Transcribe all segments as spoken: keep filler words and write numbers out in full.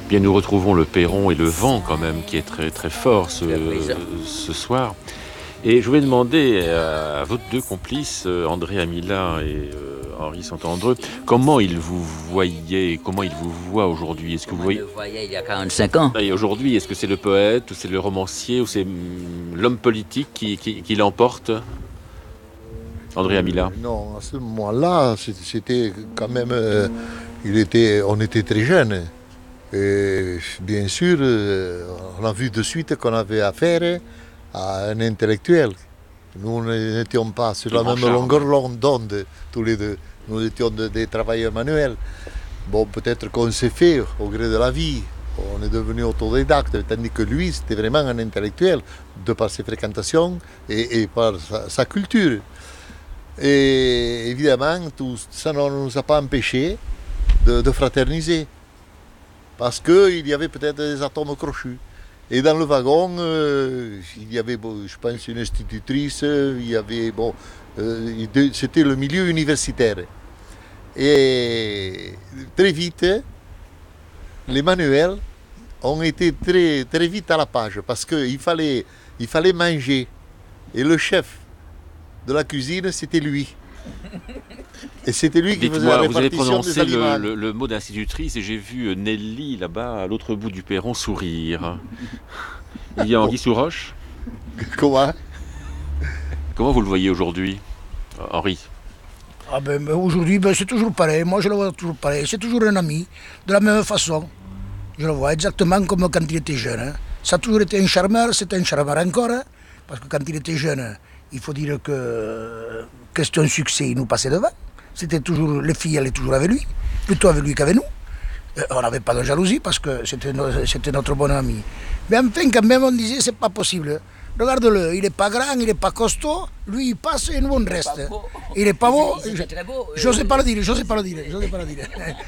Bien, nous retrouvons le perron et le vent quand même qui est très très fort ce, ce soir. Et je voulais demander à, à vos deux complices, André Amila et euh, Henri Saint-Andreu, comment ils vous voyaient, comment ils vous voient aujourd'hui. Est-ce que vous voyez... le voyais il y a quarante-cinq ans. Et aujourd'hui, est-ce que c'est le poète, ou c'est le romancier, ou c'est l'homme politique qui, qui, qui l'emporte? André Amila. Euh, non, à ce moment-là, c'était quand même... Euh, il était, on était très jeunes. Et bien sûr, euh, on a vu de suite qu'on avait affaire à un intellectuel. Nous n'étions pas sur la même longueur d'onde, tous les deux. Nous étions des de travailleurs manuels. Bon, peut-être qu'on s'est fait au gré de la vie. On est devenu autodidacte, tandis que lui, c'était vraiment un intellectuel, de par ses fréquentations et, et par sa, sa culture. Et évidemment, tout ça ne nous a pas empêchés de, de fraterniser. Parce qu'il y avait peut-être des atomes crochus. Et dans le wagon, euh, il y avait, bon, je pense, une institutrice, il y avait, bon, euh, c'était le milieu universitaire. Et très vite, les manuels ont été très, très vite à la page, parce qu'il fallait, il fallait manger. Et le chef de la cuisine, c'était lui. Et c'était lui qui faisait la répartition. Vous avez prononcé des aliments. le, le, le mot d'institutrice et j'ai vu Nelly là-bas à l'autre bout du perron sourire. Il y a Henri Souroche. Comment Comment vous le voyez aujourd'hui, Henri? Ah ben, aujourd'hui, ben, c'est toujours pareil. Moi, je le vois toujours pareil. C'est toujours un ami, de la même façon. Je le vois exactement comme quand il était jeune. Hein. Ça a toujours été un charmeur, c'est un charmeur encore. Hein, parce que quand il était jeune, il faut dire que, question succès, il nous passait devant. C'était toujours, les filles allaient toujours avec lui, plutôt avec lui qu'avec nous. Euh, on n'avait pas de jalousie parce que c'était, no, c'était notre bon ami. Mais enfin, quand même, on disait, c'est pas possible. Regarde-le, il n'est pas grand, il n'est pas costaud, lui il passe et nous on reste. Il n'est pas beau. Il est très beau. Je n'osais pas le dire, je n'osais pas le dire, j'osais pas le dire.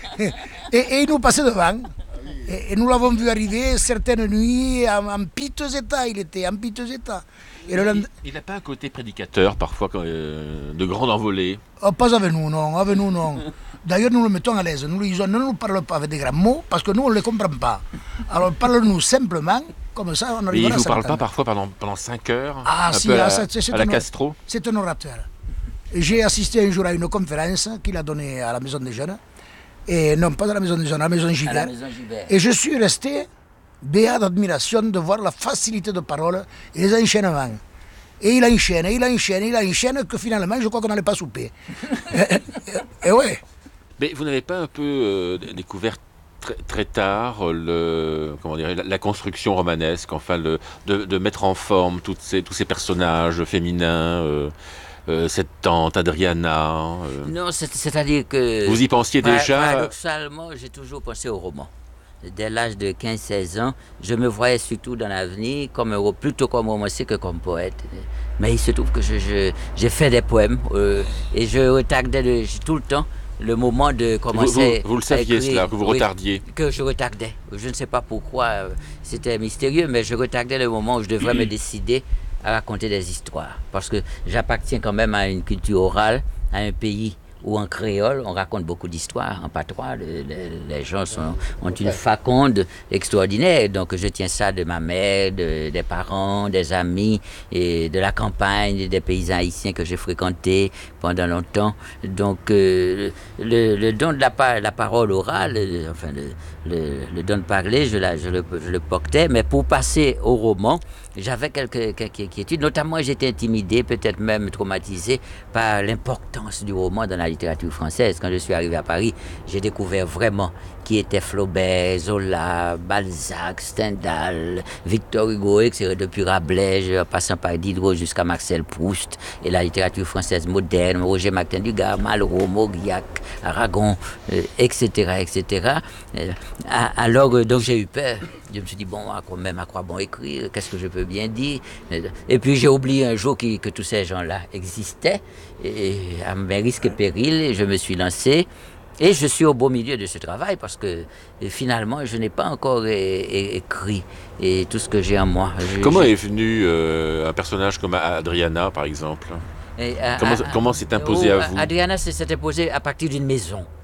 et, et il nous passait devant. Et, et nous l'avons vu arriver certaines nuits en, en piteux état, il était en piteux état. Et il il n'a pas un côté prédicateur parfois euh, de grande envolée? Oh, pas avec nous, non, avec nous, non. D'ailleurs, nous le mettons à l'aise. Nous lui disons, ne nous parle pas avec des grands mots, parce que nous, on ne les comprend pas. Alors, parle-nous simplement, comme ça, on arrivera à s'entendre. Mais il ne vous parle pas parfois pendant, pendant cinq heures? Ah, un si, peu là, à, c'est, c'est à la un, Castro? C'est un orateur. J'ai assisté un jour à une conférence qu'il a donnée à la Maison des Jeunes. Et non, pas à la Maison des Jeunes, à la Maison Gibert. Et je suis resté béat d'admiration de voir la facilité de parole et les enchaînements. Et il enchaîne, il enchaîne, il enchaîne, que finalement, je crois qu'on n'allait pas souper. et, et, et ouais. Mais vous n'avez pas un peu euh, découvert très, très tard le, comment dire, la, la construction romanesque, enfin, le, de, de mettre en forme toutes ces, tous ces personnages féminins, euh, euh, cette tante Adriana euh... Non, c'est, c'est-à-dire que... Vous y pensiez déjà? Paradoxalement, j'ai toujours pensé au roman. Dès l'âge de quinze seize ans, je me voyais surtout dans l'avenir comme un, plutôt comme romancier que comme poète. Mais il se trouve que je, je, j'ai fait des poèmes euh, et je retardais le, tout le temps le moment de commencer. Vous, vous, vous le saviez écrire, cela, que vous retardiez? Oui, que je retardais. Je ne sais pas pourquoi, c'était mystérieux, mais je retardais le moment où je devrais me décider à raconter des histoires. Parce que j'appartiens quand même à une culture orale, à un pays où en créole, on raconte beaucoup d'histoires. En patois, les, les, les gens sont, ont une faconde extraordinaire. Donc, je tiens ça de ma mère, de, des parents, des amis, et de la campagne, des paysans haïtiens que j'ai fréquentés pendant longtemps. Donc, euh, le, le don de la, la parole orale, le, enfin, le, le, le don de parler, je, la, je, le, je le portais. Mais pour passer au roman, j'avais quelques, quelques inquiétudes. Notamment, j'étais intimidé, peut-être même traumatisé par l'importance du roman dans la littérature française. Quand je suis arrivé à Paris, j'ai découvert vraiment qui était Flaubert, Zola, Balzac, Stendhal, Victor Hugo, et cetera. Depuis Rabelais, en passant par Diderot jusqu'à Marcel Proust, et la littérature française moderne, Roger Martin Dugas, Malraux, Mauriac, Aragon, euh, et cetera, et cetera. Euh, alors, euh, donc j'ai eu peur. Je me suis dit, bon, quand même, à quoi bon écrire? Qu'est-ce que je peux bien dire? Et puis j'ai oublié un jour qui, que tous ces gens-là existaient. Et à mes risques et périls, je me suis lancé. Et je suis au beau milieu de ce travail parce que finalement, je n'ai pas encore é- é- écrit et tout ce que j'ai en moi. Je, comment je... est venu euh, un personnage comme Adriana, par exemple? et, à, Comment, à, comment s'est imposé oh, à vous? Adriana s'est imposée à partir d'une maison.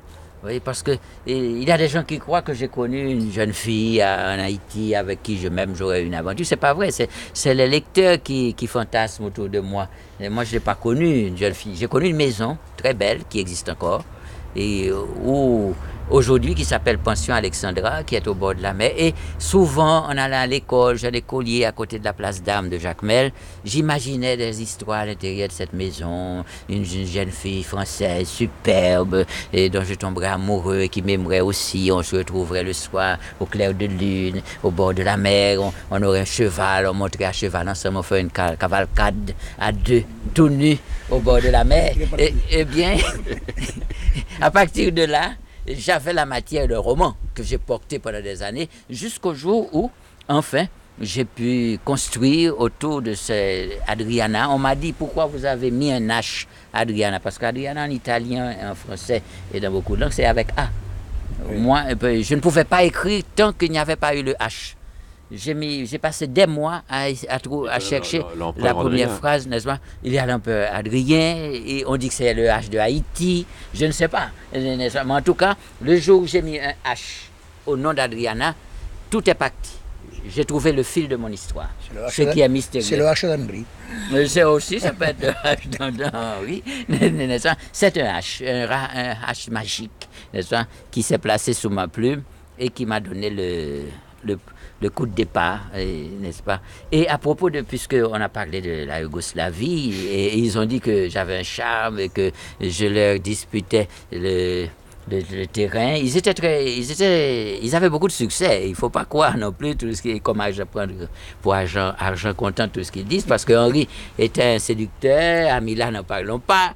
Oui, parce que il y a des gens qui croient que j'ai connu une jeune fille en Haïti avec qui je même j'aurais une aventure. C'est pas vrai, c'est, c'est les lecteurs qui, qui fantasment autour de moi. Et moi, je n'ai pas connu une jeune fille. J'ai connu une maison très belle qui existe encore et où aujourd'hui qui s'appelle Pension Alexandra, qui est au bord de la mer. Et souvent, en allant à l'école, j'ai des colliers à côté de la place d'Armes de Jacmel. J'imaginais des histoires à l'intérieur de cette maison, une, une jeune fille française superbe, et dont je tomberais amoureux et qui m'aimerait aussi. On se retrouverait le soir au clair de lune, au bord de la mer. On, on aurait un cheval, on monterait à cheval ensemble, on ferait une cavalcade à deux, tout nus, au bord de la mer. Et, et bien, à partir de là, j'avais la matière de roman que j'ai porté pendant des années, jusqu'au jour où, enfin, j'ai pu construire autour de ce Adriana. On m'a dit, pourquoi vous avez mis un H, Adriana? Parce qu'Adriana en italien, en français et dans beaucoup de langues, c'est avec A. Oui. Moi, je ne pouvais pas écrire tant qu'il n'y avait pas eu le H. J'ai, mis, j'ai passé des mois à, à, à chercher la première Adrien. Phrase, n'est-ce pas? Il y a l'empereur Adrien, et on dit que c'est le H de Haïti, je ne sais pas. Mais en tout cas, le jour où j'ai mis un H au nom d'Adriana, tout est parti. J'ai trouvé le fil de mon histoire, ce qui est mystérieux. C'est le H d'Henri. C'est aussi, ça peut être le H d'Henri, n'est-ce pas? C'est un H, un, un H magique, n'est-ce pas? Qui s'est placé sous ma plume et qui m'a donné le... le le coup de départ, n'est-ce pas? Et à propos de, puisqu'on a parlé de la Yougoslavie, et, et ils ont dit que j'avais un charme et que je leur disputais le, le, le terrain, ils étaient très, ils étaient, ils avaient beaucoup de succès. Il ne faut pas croire non plus tout ce qui est comme argent pour argent, argent comptant, tout ce qu'ils disent, parce que Henri était un séducteur, Amila n'en parlons pas,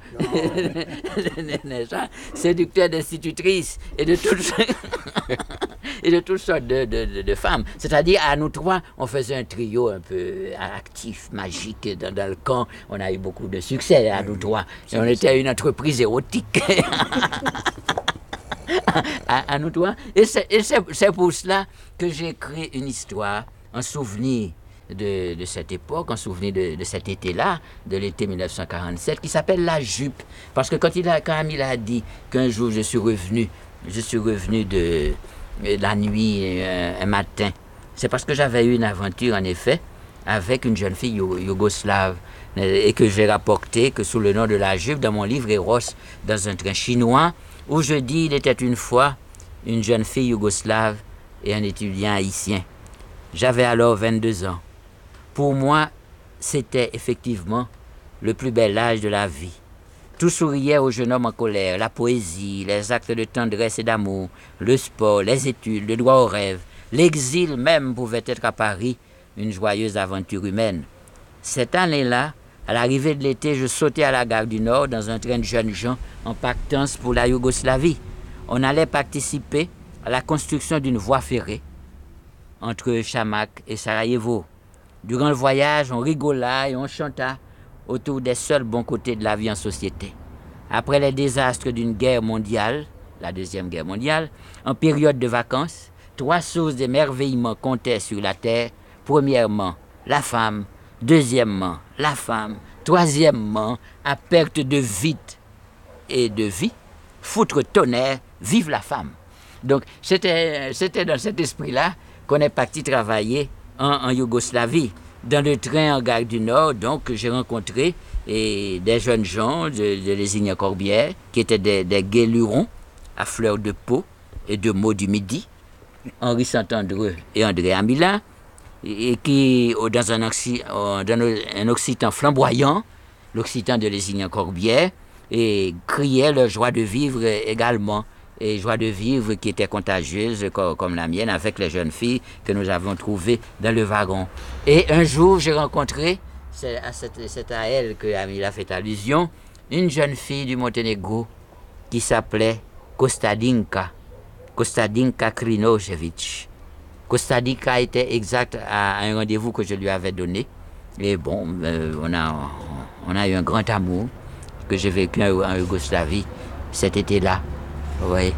séducteur d'institutrices et de toutes et de toutes sortes de, de, de, de femmes. C'est-à-dire, à nous trois, on faisait un trio un peu actif, magique dans, dans le camp. On a eu beaucoup de succès à nous trois. Et on était une entreprise érotique. à, à nous trois. Et c'est, et c'est, c'est pour cela que j'ai créé une histoire, un souvenir de, de cette époque, un souvenir de, de cet été-là, de l'été mille neuf cent quarante-sept, qui s'appelle La Jupe. Parce que quand, il a, quand il a dit qu'un jour je suis revenu, je suis revenu de... la nuit, euh, un matin. C'est parce que j'avais eu une aventure, en effet, avec une jeune fille yougoslave et que j'ai rapporté que sous le nom de La Jupe dans mon livre Eros, dans un train chinois, où je dis il était une fois une jeune fille yougoslave et un étudiant haïtien. J'avais alors vingt-deux ans. Pour moi, c'était effectivement le plus bel âge de la vie. Tout souriait au jeune homme en colère, la poésie, les actes de tendresse et d'amour, le sport, les études, le droit au rêve. L'exil même pouvait être à Paris une joyeuse aventure humaine. Cette année-là, à l'arrivée de l'été, je sautais à la gare du Nord dans un train de jeunes gens en partance pour la Yougoslavie. On allait participer à la construction d'une voie ferrée entre Chamak et Sarajevo. Durant le voyage, on rigola et on chanta autour des seuls bons côtés de la vie en société. Après les désastres d'une guerre mondiale, la Deuxième Guerre mondiale, en période de vacances, trois sources d'émerveillement comptaient sur la terre. Premièrement, la femme. Deuxièmement, la femme. Troisièmement, à perte de vide et de vie, foutre tonnerre, vive la femme. Donc, c'était, c'était dans cet esprit-là qu'on est parti travailler en, en Yougoslavie. Dans le train en gare du Nord, donc, j'ai rencontré et, des jeunes gens de, de Lézignan-Corbière qui étaient des, des guélurons à fleur de peau et de mots du Midi, Henri Saint-Andreu et André Amila, et, et qui, dans un, dans un occitan flamboyant, l'occitan de Lézignan-Corbière, et criaient leur joie de vivre également. Et joie de vivre qui était contagieuse comme la mienne avec les jeunes filles que nous avons trouvées dans le wagon. Et un jour, j'ai rencontré, c'est à, cette, c'est à elle que Amila fait allusion, une jeune fille du Monténégro qui s'appelait Kostadinka, Kostadinka Krinojevic. Kostadinka était exact à, à un rendez-vous que je lui avais donné. Et bon, euh, on, a, on a eu un grand amour que j'ai vécu en, en Yougoslavie cet été-là. Oui,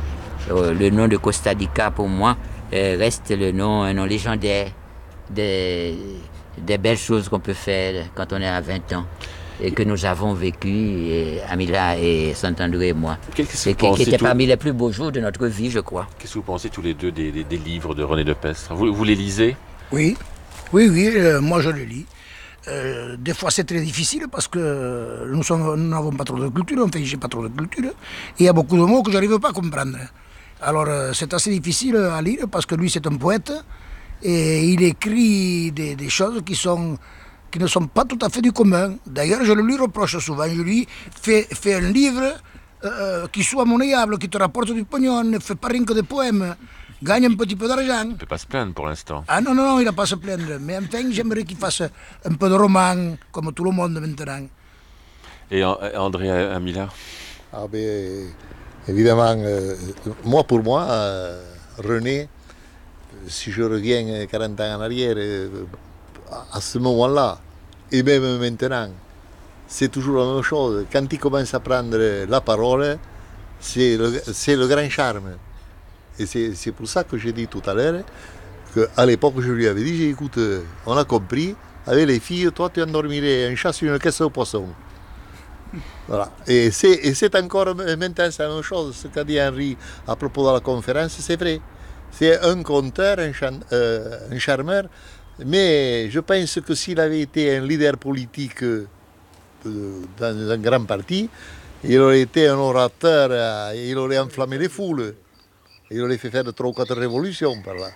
le nom de Kostadinka pour moi reste le nom, un nom légendaire des, des belles choses qu'on peut faire quand on est à vingt ans. et que nous avons vécu, et Amila et Saint-André et moi. Qu'est-ce que Et vous qui, qui pensez était tous- parmi les plus beaux jours de notre vie, je crois. Qu'est-ce que vous pensez tous les deux des, des- des livres de René Lepestre? Vous, vous les lisez? Oui, oui, oui, euh, moi je le lis. Euh, des fois c'est très difficile parce que nous sommes- nous n'avons pas trop de culture, enfin j'ai pas trop de culture, et il y a beaucoup de mots que je n'arrive pas à comprendre. Alors euh, c'est assez difficile à lire parce que lui c'est un poète et il écrit des, des choses qui, sont, qui ne sont pas tout à fait du commun. D'ailleurs je le lui reproche souvent, je lui fais, fais un livre euh, qui soit monnayable, qui te rapporte du pognon, ne fais pas rien que des poèmes, gagne un petit peu d'argent. On ne peut pas se plaindre pour l'instant. Ah non, non, non, il n'a pas à se plaindre. Mais enfin, j'aimerais qu'il fasse un peu de roman, comme tout le monde maintenant. Et An- André Amila? Ah ben, évidemment, euh, moi pour moi, euh, René, si je reviens quarante ans en arrière, euh, à ce moment-là, et même maintenant, c'est toujours la même chose. Quand il commence à prendre la parole, c'est le, c'est le grand charme. Et c'est, c'est pour ça que j'ai dit tout à l'heure qu'à l'époque, je lui avais dit, j'ai dit, écoute, on a compris, avec les filles, toi tu endormirais un chat sur une caisse de poisson. Voilà. Et c'est, et c'est encore maintenant c'est la même chose. Ce qu'a dit Henri à propos de la conférence, c'est vrai. C'est un conteur, un, chan, euh, un charmeur, mais je pense que s'il avait été un leader politique euh, dans un grand parti, il aurait été un orateur, euh, il aurait enflammé les foules, il aurait fait faire de trois ou quatre révolutions par là.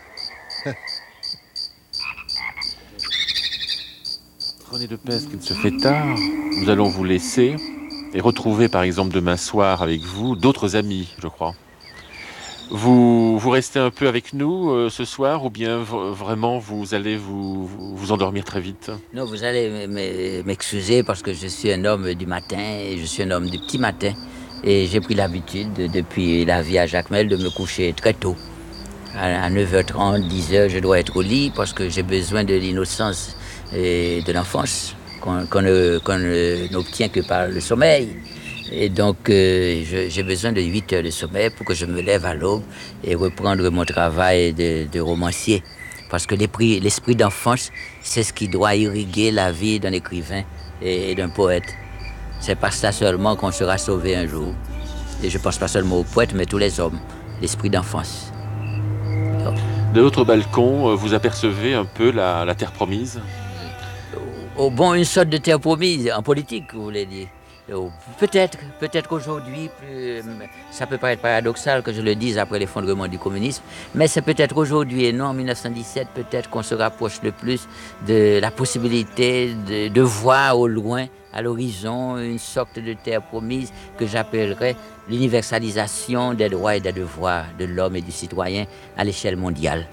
René Lepestre, il se fait tard. Nous allons vous laisser et retrouver par exemple demain soir avec vous d'autres amis, je crois. Vous, vous restez un peu avec nous euh, ce soir ou bien v- vraiment vous allez vous, vous, vous endormir très vite? Non, vous allez m- m- m'excuser parce que je suis un homme du matin et je suis un homme du petit matin. Et j'ai pris l'habitude, de- depuis la vie à Jacmel, de me coucher très tôt. À, à neuf heures trente, dix heures, je dois être au lit parce que j'ai besoin de l'innocence et de l'enfance qu'on qu'on ne- qu'on ne- n'obtient que par le sommeil. Et donc, euh, je- j'ai besoin de huit heures de sommeil pour que je me lève à l'aube et reprendre mon travail de, de romancier. Parce que l'esprit, l'esprit d'enfance, c'est ce qui doit irriguer la vie d'un écrivain et, et d'un poète. C'est par ça seulement qu'on sera sauvé un jour. Et je pense pas seulement aux poètes, mais tous les hommes. L'esprit d'enfance. De l'autre balcon, euh, vous apercevez un peu la, la terre promise? Au bon, une sorte de terre promise en politique, vous voulez dire. Oh, Peut-être, peut-être qu'aujourd'hui, plus, ça peut paraître paradoxal que je le dise après l'effondrement du communisme, mais c'est peut-être aujourd'hui et non en mille neuf cent dix-sept, peut-être qu'on se rapproche le plus de la possibilité de, de voir au loin, à l'horizon, une sorte de terre promise que j'appellerais l'universalisation des droits et des devoirs de l'homme et du citoyen à l'échelle mondiale.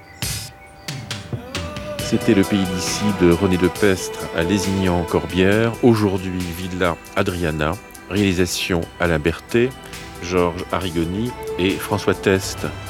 C'était Le Pays d'ici de René Lepestre à Lézignan-Corbière. Aujourd'hui, Villa Adriana. Réalisation Alain Berthet, Georges Arrigoni et François Teste.